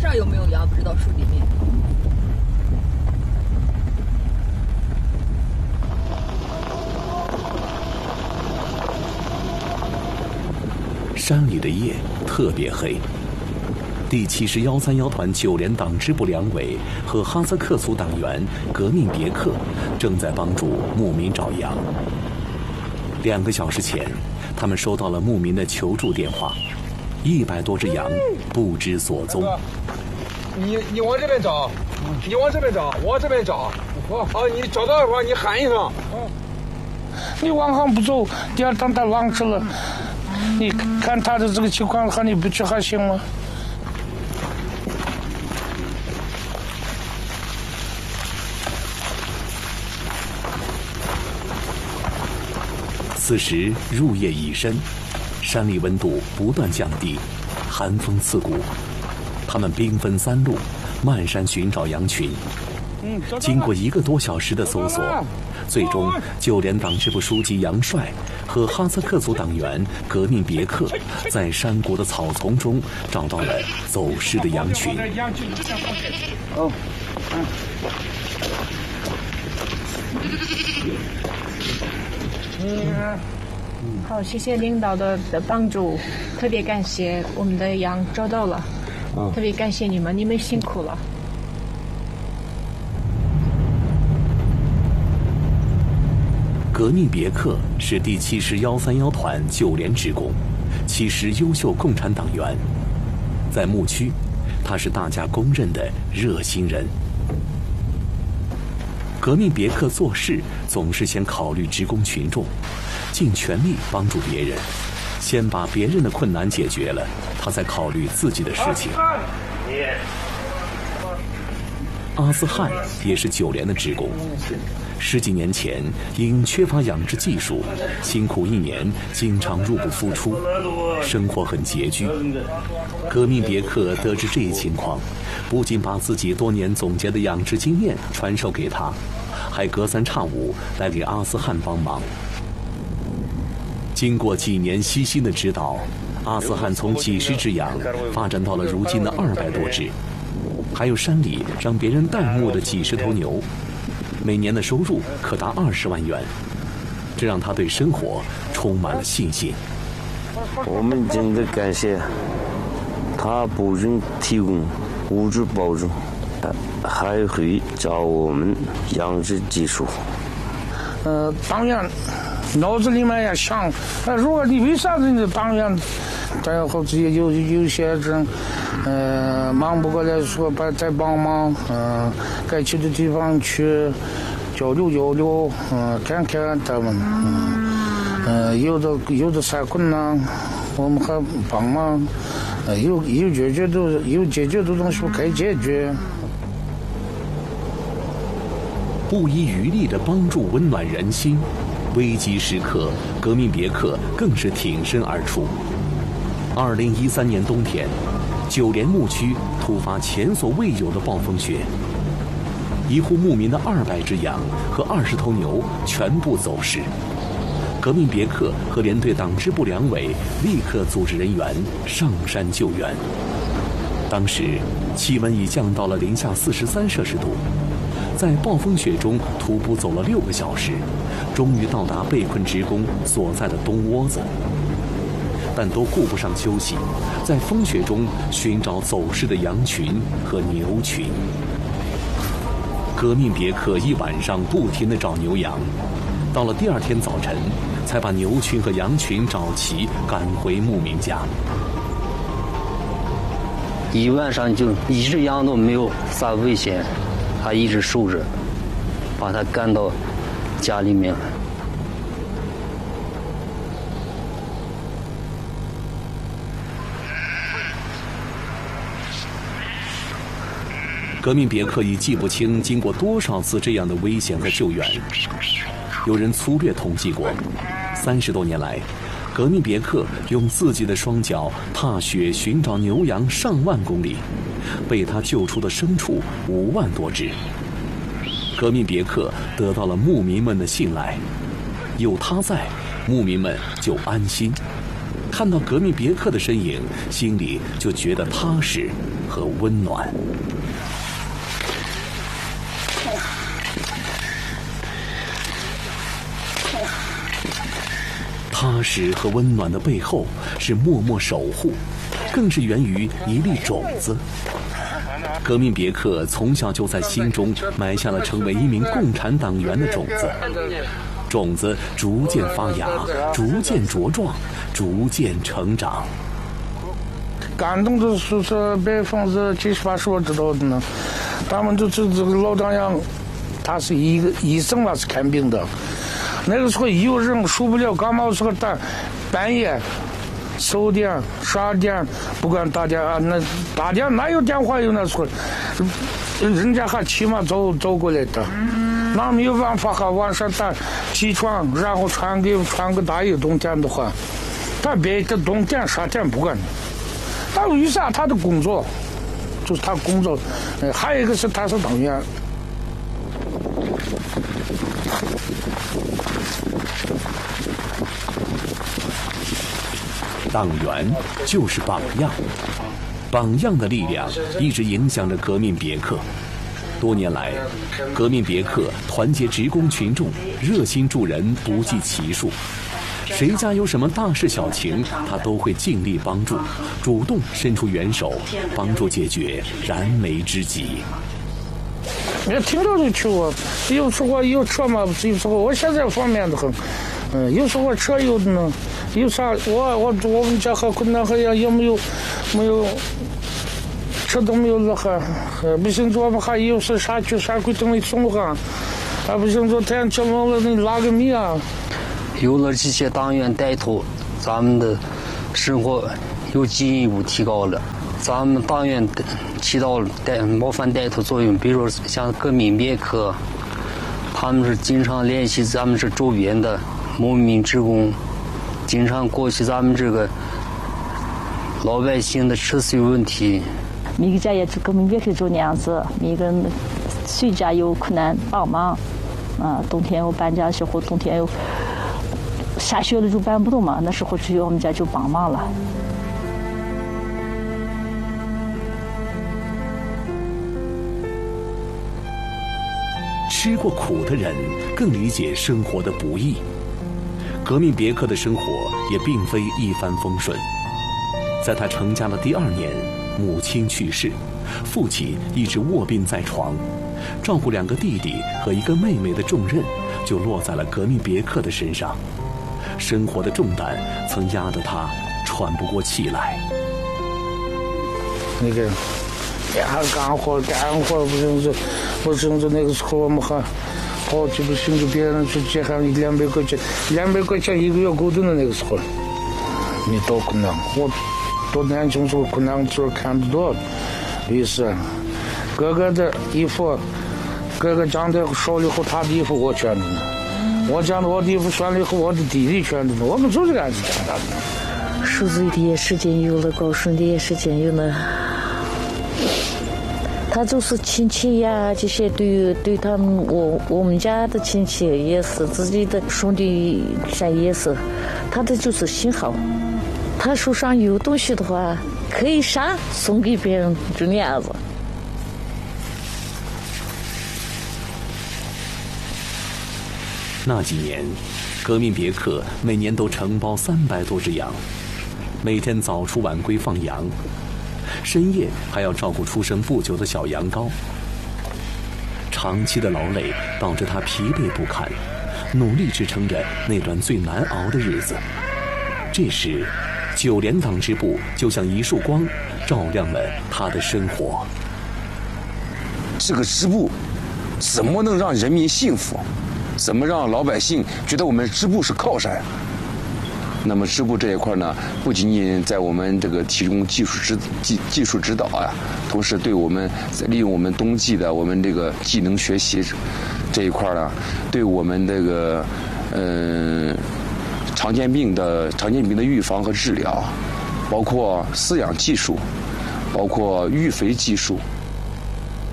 上有没有羊不知道，树里面。 山里的夜特别黑。第70-131团9连党支部两委和哈萨克族党员革命别克正在帮助牧民找羊。2个小时前，他们收到了牧民的求助电话，100多只羊不知所踪。 你往这边找，你往这边找，往这边找。好，你找到的话，你喊一声。 你往上不走，第二趟他浪去了。你看他的这个情况，喊你不去还行吗？ 此时入夜已深，山里温度不断降低，寒风刺骨。他们兵分3路，漫山寻找羊群。经过1个多小时的搜索，最终9连党支部书记杨帅和哈萨克族党员革命别克在山谷的草丛中找到了走失的羊群。 好，谢谢领导的帮助，特别感谢我们的羊找到了，特别感谢你们辛苦了。 革命别克是第70-131团9连职工，70优秀共产党员。在牧区，他是大家公认的热心人。革命别克做事总是先考虑职工群众，尽全力帮助别人，先把别人的困难解决了，他才考虑自己的事情。阿斯汉也是9连的职工，10几年前因缺乏养殖技术，辛苦1年，经常入不敷出，生活很拮据。革命别克得知这一情况，不仅把自己多年总结的养殖经验传授给他，还隔3差5来给阿斯汉帮忙。经过几年悉心的指导，阿斯汉从几十只羊发展到了如今的200多只，还有山里让别人代牧的几十头牛，每年的收入可达20万元，这让他对生活充满了信心。 我们真的感谢他不仅提供物质保证，还会教我们养殖技术。 当然脑子里面也想，如果你为啥子你当然然后自己有些人忙不过来说再帮忙，该去的地方去交流，看看他们，有的啥困难我们还帮忙，有解决的东西该解决。 不遗余力地帮助温暖人心，危急时刻，革命别克更是挺身而出。2013年冬天，9连牧区突发前所未有的暴风雪，一户牧民的200只羊和20头牛全部走失。革命别克和连队党支部两委立刻组织人员上山救援。当时气温已降到了零下43摄氏度，在暴风雪中徒步走了6个小时，终于到达被困职工所在的东窝子，但都顾不上休息，在风雪中寻找走失的羊群和牛群。革命别克一晚上不停地找牛羊，到了第2天早晨，才把牛群和羊群找齐，赶回牧民家。 一晚上就一只羊都没有啥危险，他一直守着，把他赶到家里面。 革命别克已记不清经过多少次这样的危险和救援。有人粗略统计过，30多年来，革命别克用自己的双脚踏雪寻找牛羊上万公里，被他救出的牲畜5万多只。革命别克得到了牧民们的信赖，有他在，牧民们就安心。 看到革命别克的身影，心里就觉得踏实和温暖。踏实和温暖的背后是默默守护，更是源于一粒种子。革命别克从小就在心中埋下了成为一名共产党员的种子，种子逐渐发芽，逐渐茁壮，逐渐成长。 感动的是70%-80%我知道的呢。他们就是这个老张扬，他是一个医生，他是看病的。那个时候有人受不了感冒时候，半夜10点、12点，不管大家哪有电话有那时候，人家还骑马走过来的，那没有办法，还晚上起床，然后穿个大衣，冬天的话，他别的冬天夏天不管。但为啥他的工作，就是他工作，还有一个是他是党员。 党员就是榜样，榜样的力量一直影响着革命别克。多年来，革命别克团结职工群众，热心助人不计其数。谁家有什么大事小情，他都会尽力帮助，主动伸出援手，帮助解决燃眉之急。 你听着就去我，有时候有车嘛，有时候我现在方便的很，有时候车有的呢，有啥我们家还困难，还也没有车都没有了，还不行，我们还有是啥去啥规定的送哈，还不行，太阳天冷了你拉个米啊。 有了这些党员带头，咱们的生活又进一步提高了。咱们党员起到了模范带头作用，比如像革命别克，他们是经常联系咱们这周边的牧民职工，经常过去咱们这个老百姓的吃水问题。 每个家也是革命别克这样子，每个人谁家有困难帮忙，冬天有搬家的时候，冬天有下雪了就搬不动嘛，那时候去我们家就帮忙了。 吃过苦的人更理解生活的不易。革命别克的生活也并非一帆风顺。在他成家的第2年，母亲去世，父亲一直卧病在床，照顾2个弟弟和1个妹妹的重任就落在了革命别克的身上。生活的重担曾压得他喘不过气来。 那个干活不行就那个时候我们还好就不行，就别人去借还200块钱，200块钱1个月够的呢。那个时候你多困难，我多年轻时候困难时候看得多，于是哥哥的衣服，哥哥长得少了以后，他的衣服我穿的呢。我讲的我的衣服穿了以后，我的弟弟穿的呢。我们就是这样子长大的。 受罪的时间有了，高顺的时间有了。他就是亲戚呀，这些对他们我们家的亲戚也是，自己的兄弟啥也是，他的就是心好。他手上有东西的话，可以啥送给别人，就那样子。 那几年，革命别克每年都承包300多只羊，每天早出晚归放羊，深夜还要照顾出生不久的小羊羔。长期的劳累导致他疲惫不堪，努力支撑着那段最难熬的日子。这时9连党支部就像一束光，照亮了他的生活。 这个支部怎么能让人民幸福？怎么让老百姓觉得我们支部是靠山？那么支部这一块呢，不仅仅在我们这个提供技术指导啊，同时对我们利用我们冬季的我们这个技能学习这一块呢，对我们这个常见病的预防和治疗，包括饲养技术，包括育肥技术，